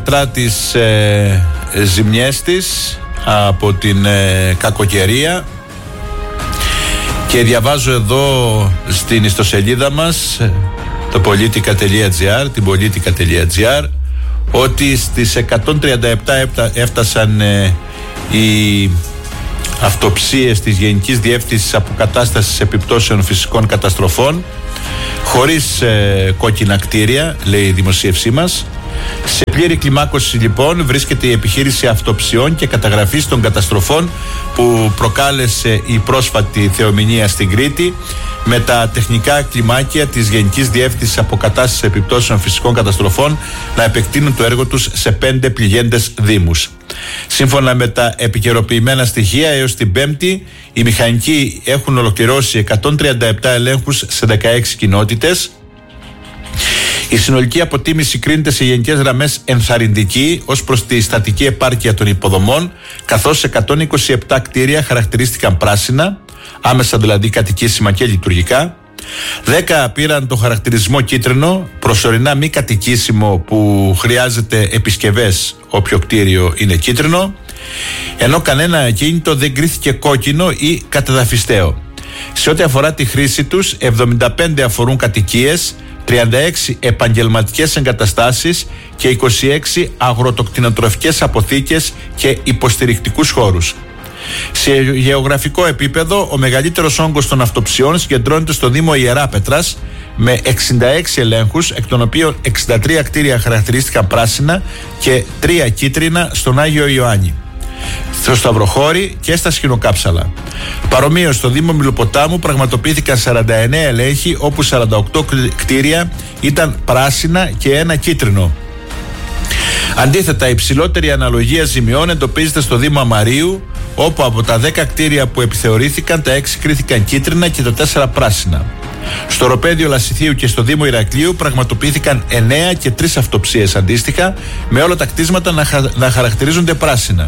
Τις ζημιές της από την κακοκαιρία, και διαβάζω εδώ στην ιστοσελίδα μας, το politica.gr, την politica.gr, ότι στις 137 έφτασαν οι αυτοψίες της Γενικής Διεύθυνσης Αποκατάστασης Επιπτώσεων Φυσικών Καταστροφών, χωρίς κόκκινα κτίρια, λέει η δημοσίευσή μας. Σε πλήρη κλιμάκωση λοιπόν βρίσκεται η επιχείρηση αυτοψιών και καταγραφής των καταστροφών που προκάλεσε η πρόσφατη θεομηνία στην Κρήτη, με τα τεχνικά κλιμάκια της Γενικής Διεύθυνσης Αποκατάστασης Επιπτώσεων Φυσικών Καταστροφών να επεκτείνουν το έργο τους σε 5 πληγέντες δήμους. Σύμφωνα με τα επικαιροποιημένα στοιχεία, έως την Πέμπτη οι μηχανικοί έχουν ολοκληρώσει 137 ελέγχους σε 16 κοινότητες. Η συνολική αποτίμηση κρίνεται σε γενικές γραμμές ενθαρρυντική ως προς τη στατική επάρκεια των υποδομών, καθώς 127 κτίρια χαρακτηρίστηκαν πράσινα, άμεσα δηλαδή κατοικήσιμα και λειτουργικά. 10 πήραν το χαρακτηρισμό κίτρινο, προσωρινά μη κατοικήσιμο που χρειάζεται επισκευές όποιο κτίριο είναι κίτρινο, ενώ κανένα ακίνητο δεν κρίθηκε κόκκινο ή κατεδαφιστέο. Σε ό,τι αφορά τη χρήση τους, 75 αφορούν κατοικίες, 36 επαγγελματικές εγκαταστάσεις και 26 αγροτοκτηνοτροφικές αποθήκες και υποστηρικτικούς χώρους. Σε γεωγραφικό επίπεδο, ο μεγαλύτερος όγκος των αυτοψιών συγκεντρώνεται στο Δήμο Ιεράπετρας με 66 ελέγχους, εκ των οποίων 63 κτίρια χαρακτηρίστηκαν πράσινα και 3 κίτρινα στον Άγιο Ιωάννη, στο Σταυροχώρι και στα Σχοινοκάψαλα. Παρομοίως, στο Δήμο Μιλοποτάμου πραγματοποιήθηκαν 49 ελέγχοι, όπου 48 κτίρια ήταν πράσινα και 1 κίτρινο. Αντίθετα, η υψηλότερη αναλογία ζημιών εντοπίζεται στο Δήμο Αμαρίου, όπου από τα 10 κτίρια που επιθεωρήθηκαν, τα 6 κρίθηκαν κίτρινα και τα 4 πράσινα. Στο Οροπέδιο Λασιθίου και στο Δήμο Ηρακλείου πραγματοποιήθηκαν 9 και 3 αυτοψίες αντίστοιχα, με όλα τα κτίσματα να χαρακτηρίζονται πράσινα.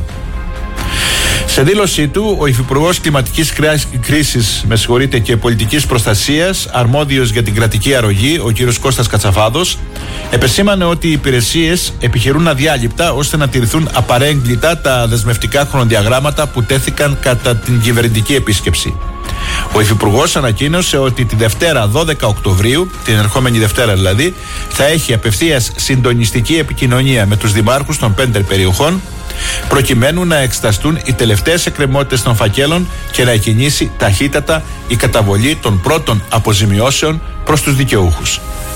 Σε δήλωσή του, ο Υφυπουργός Κλιματικής Κρίσης και Πολιτικής Προστασίας, αρμόδιος για την κρατική αρρωγή, ο κ. Κώστας Κατσαφάδος, επεσήμανε ότι οι υπηρεσίες επιχειρούν αδιάλειπτα ώστε να τηρηθούν απαρέγκλιτα τα δεσμευτικά χρονοδιαγράμματα που τέθηκαν κατά την κυβερνητική επίσκεψη. Ο Υφυπουργός ανακοίνωσε ότι τη Δευτέρα 12 Οκτωβρίου, την ερχόμενη Δευτέρα δηλαδή, θα έχει απευθείας συντονιστική επικοινωνία με τους δημάρχους των 5 περιοχών, προκειμένου να εξεταστούν οι τελευταίες εκκρεμότητες των φακέλων και να εκκινήσει ταχύτατα η καταβολή των πρώτων αποζημιώσεων προς τους δικαιούχους.